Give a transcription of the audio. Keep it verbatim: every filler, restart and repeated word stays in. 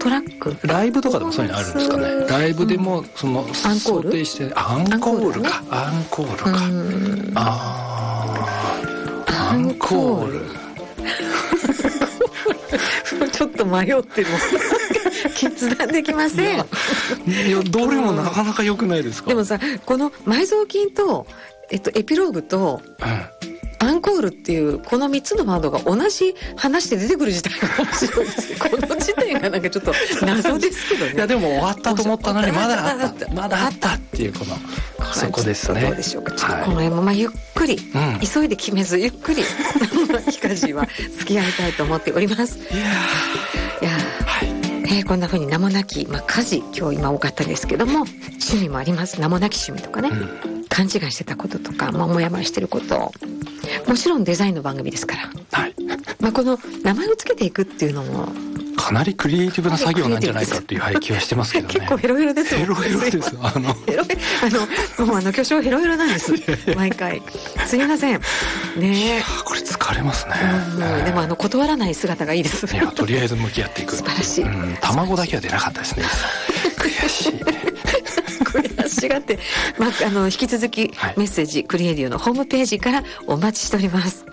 トラック、 ライブとかでもそういうのあるんですかね。ライブでもその、うん、 アンコール想定してアンコールか、アンコールか、うんあーアンコールちょっと迷ってる決断できません。いや、 いやどれもなかなか良くないですか。 でもさ、この埋蔵金と、えっと、エピローグと、うん、アンコールっていうこのみっつのワードが同じ話で出てくる自体が面白いですこの時点がなんかちょっと謎ですけどね。 いやでも終わったと思ったのにまだあったまだあったっていうこのそこですね。 どうでしょうか。ちょっとこの辺もまあゆっくり、はい、急いで決めずゆっくりヒカジは付き合いたいと思っております。いやー、いやー、はい、えー、こんな風に名もなき、まあ、家事今日今多かったですけども趣味もあります。名もなき趣味とかね、うん、勘違いしてたこととか、まあ、もやもやしてることもちろんデザインの番組ですから、はい、まあ、この名前をつけていくっていうのもかなりクリエイティブな作業なんじゃないかっていう、はい、気はしてますけどね。 結構ヘロヘロですもん。 ヘロヘロです。あのヘロヘあのもうあの巨匠ヘロヘロなんです毎回。すみませんね。えこれ疲れますね。 うん、でもあの断らない姿がいいです。 いやとりあえず向き合っていく。 素晴らしい。 うん、卵だけは出なかったですね。悔しい。 悔しがって、まあ、あの引き続きメッセージ、はい、クリエイディオのホームページからお待ちしております。